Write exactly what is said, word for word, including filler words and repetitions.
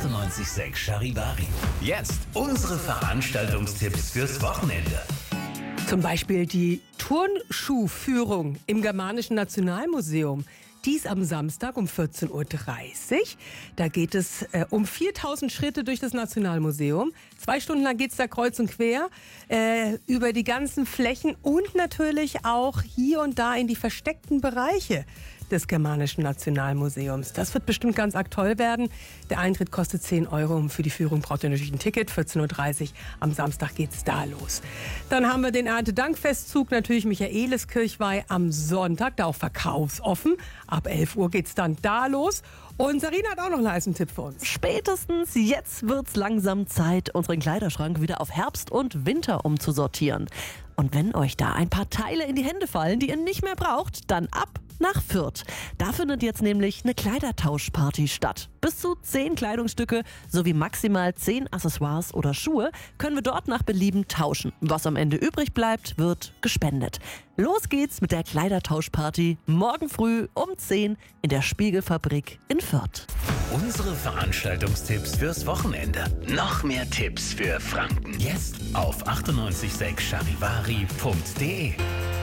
achtundneunzig Komma sechs Charivari. Jetzt unsere Veranstaltungstipps fürs Wochenende. Zum Beispiel die Turnschuhführung im Germanischen Nationalmuseum. Dies am Samstag um vierzehn Uhr dreißig. Da geht es äh, um viertausend Schritte durch das Nationalmuseum. Zwei Stunden lang geht es da kreuz und quer äh, über die ganzen Flächen und natürlich auch hier und da in die versteckten Bereiche des Germanischen Nationalmuseums. Das wird bestimmt ganz arg toll werden. Der Eintritt kostet zehn Euro und für die Führung braucht ihr natürlich ein Ticket. vierzehn Uhr dreißig am Samstag geht's da los. Dann haben wir den Erntedankfestzug, natürlich Michaeliskirchweih am Sonntag, da auch verkaufsoffen. Ab elf Uhr geht's dann da los. Und Sarina hat auch noch einen heißen Tipp für uns. Spätestens jetzt wird's langsam Zeit, unseren Kleiderschrank wieder auf Herbst und Winter umzusortieren. Und wenn euch da ein paar Teile in die Hände fallen, die ihr nicht mehr braucht, dann ab nach Fürth. Da findet jetzt nämlich eine Kleidertauschparty statt. Bis zu zehn Kleidungsstücke sowie maximal zehn Accessoires oder Schuhe können wir dort nach Belieben tauschen. Was am Ende übrig bleibt, wird gespendet. Los geht's mit der Kleidertauschparty morgen früh um zehn in der Spiegelfabrik in Fürth. Unsere Veranstaltungstipps fürs Wochenende. Noch mehr Tipps für Franken. Jetzt auf achtundneunzig Komma sechs charivari punkt de.